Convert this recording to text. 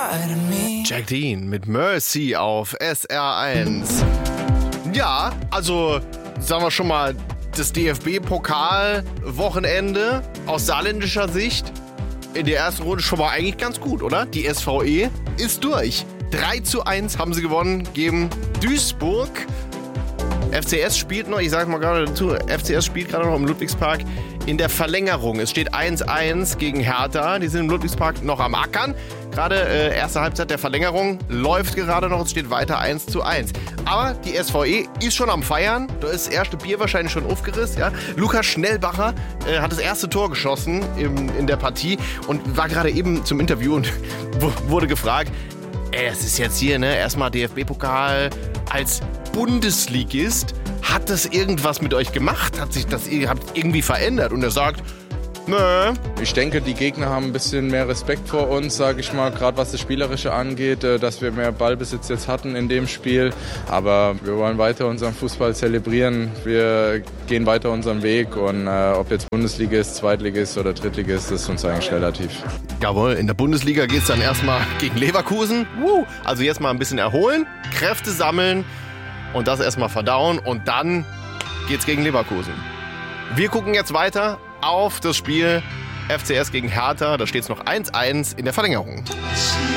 Jack Dean mit Mercy auf SR1. Ja, also sagen wir schon mal, das DFB-Pokal-Wochenende aus saarländischer Sicht in der ersten Runde schon mal eigentlich ganz gut, oder? Die SVE ist durch. 3:1 haben sie gewonnen gegen Duisburg. FCS spielt noch, ich sage mal gerade dazu, FCS spielt gerade noch im Ludwigspark in der Verlängerung. Es steht 1:1 gegen Hertha. Die sind im Ludwigspark noch am Ackern. Gerade erste Halbzeit der Verlängerung läuft gerade noch. Es steht weiter 1:1. Aber die SVE ist schon am Feiern. Da ist das erste Bier wahrscheinlich schon aufgerissen. Ja? Lukas Schnellbacher hat das erste Tor geschossen in der Partie und war gerade eben zum Interview und wurde gefragt, es ist jetzt hier, ne, erstmal DFB-Pokal als Bundesligist. Hat das irgendwas mit euch gemacht? Hat sich das irgendwie verändert? Und er sagt, nö. Ich denke, die Gegner haben ein bisschen mehr Respekt vor uns, sage ich mal, gerade was das Spielerische angeht, dass wir mehr Ballbesitz jetzt hatten in dem Spiel. Aber wir wollen weiter unseren Fußball zelebrieren. Wir gehen weiter unseren Weg und ob jetzt Bundesliga ist, Zweitliga ist oder Drittliga ist, das ist uns eigentlich relativ. Jawohl, in der Bundesliga geht es dann erstmal gegen Leverkusen. Also jetzt mal ein bisschen erholen, Kräfte sammeln und das erstmal verdauen und dann geht's gegen Leverkusen. Wir gucken jetzt weiter auf das Spiel FCS gegen Hertha. Da steht es noch 1:1 in der Verlängerung.